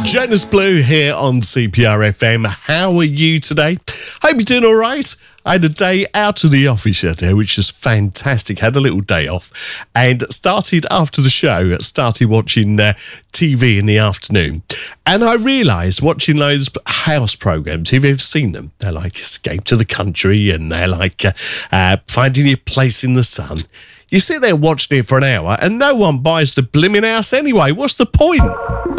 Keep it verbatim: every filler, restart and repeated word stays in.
Jonas Blue here on C P R F M. How are you today? Hope you're doing all right. I had a day out of the office yesterday, which was fantastic. Had a little day off and started after the show, started watching uh, T V in the afternoon. And I realised watching those house programmes, if you've ever seen them, they're like Escape to the Country and they're like uh, uh, Finding Your Place in the Sun. You sit there watching it for an hour and no one buys the blimmin' house anyway. What's the point?